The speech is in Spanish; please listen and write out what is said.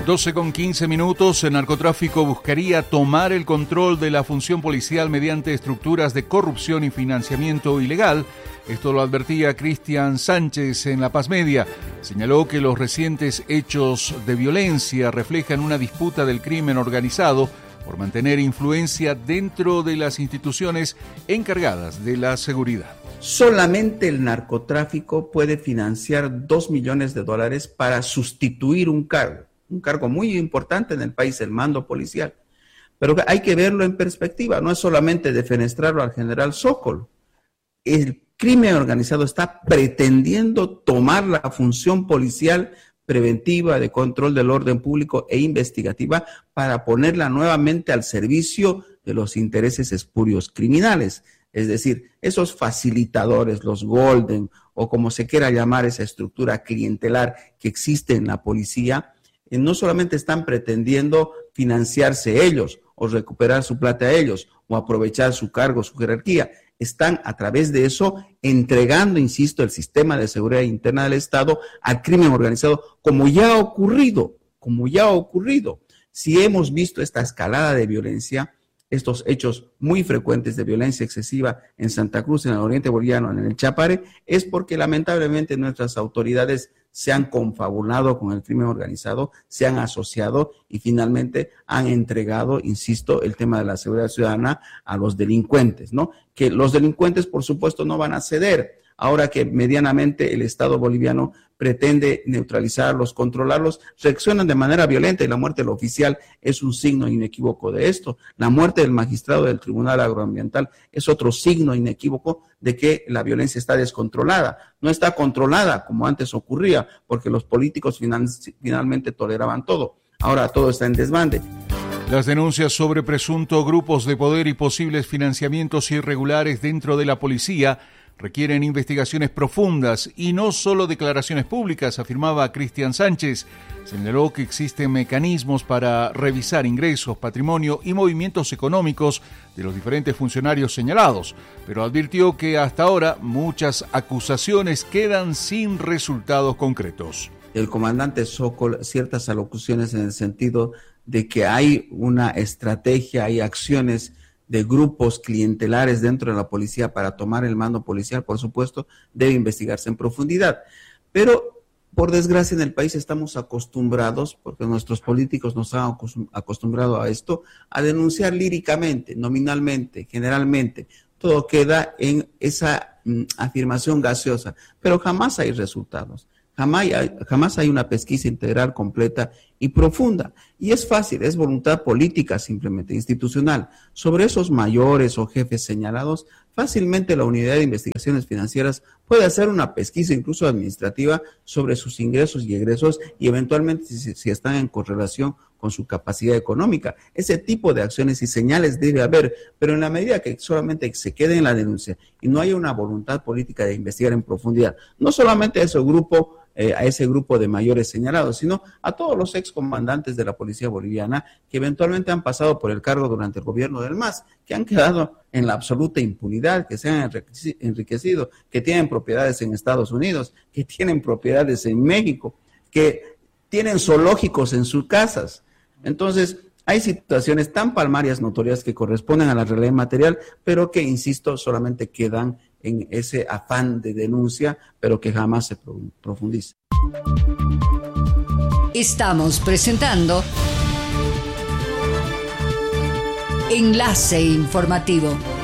12:15. El narcotráfico buscaría tomar el control de la función policial mediante estructuras de corrupción y financiamiento ilegal. Esto lo advertía Cristian Sánchez en La Paz Media. Señaló que los recientes hechos de violencia reflejan una disputa del crimen organizado por mantener influencia dentro de las instituciones encargadas de la seguridad. Solamente el narcotráfico puede financiar $2 millones para sustituir un cargo muy importante en el país, el mando policial. Pero hay que verlo en perspectiva, no es solamente defenestrarlo al general Sokol. El crimen organizado está pretendiendo tomar la función policial preventiva, de control del orden público e investigativa para ponerla nuevamente al servicio de los intereses espurios criminales. Es decir, esos facilitadores, los golden, o como se quiera llamar esa estructura clientelar que existe en la policía, no solamente están pretendiendo financiarse ellos, o recuperar su plata ellos, o aprovechar su cargo, su jerarquía, están a través de eso entregando, insisto, el sistema de seguridad interna del Estado al crimen organizado, como ya ha ocurrido. Si hemos visto esta escalada de violencia, estos hechos muy frecuentes de violencia excesiva en Santa Cruz, en el oriente boliviano, en el Chapare, es porque lamentablemente nuestras autoridades se han confabulado con el crimen organizado, se han asociado y finalmente han entregado, insisto, el tema de la seguridad ciudadana a los delincuentes, ¿no? Que los delincuentes, por supuesto, no van a ceder. Ahora que medianamente el Estado boliviano pretende neutralizarlos, controlarlos, reaccionan de manera violenta y la muerte del oficial es un signo inequívoco de esto. La muerte del magistrado del Tribunal Agroambiental es otro signo inequívoco de que la violencia está descontrolada. No está controlada como antes ocurría, porque los políticos finalmente toleraban todo. Ahora todo está en desbande. Las denuncias sobre presuntos grupos de poder y posibles financiamientos irregulares dentro de la policía requieren investigaciones profundas y no solo declaraciones públicas, afirmaba Cristian Sánchez. Señaló que existen mecanismos para revisar ingresos, patrimonio y movimientos económicos de los diferentes funcionarios señalados, pero advirtió que hasta ahora muchas acusaciones quedan sin resultados concretos. El comandante Sokol, ciertas alocuciones en el sentido de que hay una estrategia, hay acciones de grupos clientelares dentro de la policía para tomar el mando policial, por supuesto, debe investigarse en profundidad. Pero, por desgracia, en el país estamos acostumbrados, porque nuestros políticos nos han acostumbrado a esto, a denunciar líricamente, nominalmente, generalmente. Todo queda en esa afirmación gaseosa, pero jamás hay resultados. Jamás hay una pesquisa integral, completa y profunda. Y es fácil, es voluntad política simplemente, institucional. Sobre esos mayores o jefes señalados, fácilmente la Unidad de Investigaciones Financieras puede hacer una pesquisa incluso administrativa sobre sus ingresos y egresos y eventualmente si están en correlación con su capacidad económica. Ese tipo de acciones y señales debe haber, pero en la medida que solamente se quede en la denuncia y no haya una voluntad política de investigar en profundidad, no solamente a ese grupo de mayores señalados, sino a todos los excomandantes de la policía boliviana que eventualmente han pasado por el cargo durante el gobierno del MAS, que han quedado en la absoluta impunidad, que se han enriquecido, que tienen propiedades en Estados Unidos, que tienen propiedades en México, que tienen zoológicos en sus casas. Entonces, hay situaciones tan palmarias, notorias, que corresponden a la realidad material, pero que, insisto, solamente quedan en ese afán de denuncia, pero que jamás se profundiza. Estamos presentando Enlace Informativo.